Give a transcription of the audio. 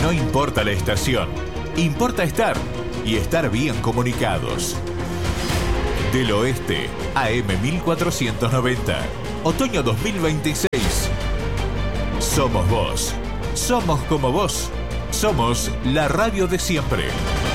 No importa la estación, importa estar y estar bien comunicados. Del Oeste, AM 1490, otoño 2026. Somos vos, somos como vos, somos la radio de siempre.